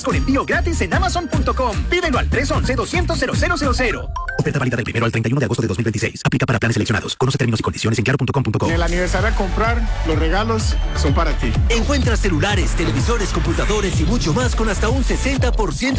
con envío gratis en Amazon.com. Pídelo al 311-200-0000. Oferta válida del 1 al 31 de agosto de 2026. Aplica para planes seleccionados. Conoce términos y condiciones en claro.com.co. En el aniversario a comprar, los regalos son para ti. Encuentra celulares, televisores, computadores y mucho más con hasta un 60%